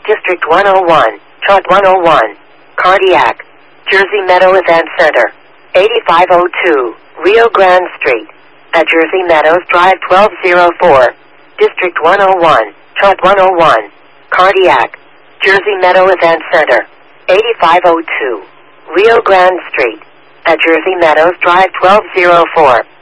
District 101, Chart 101, Cardiac, Jersey Meadow Event Center, 8502, Rio Grande Street, at Jersey Meadows Drive 1204, District 101, Chart 101, Cardiac, Jersey Meadow Event Center, 8502, Rio Grande Street, at Jersey Meadows Drive 1204.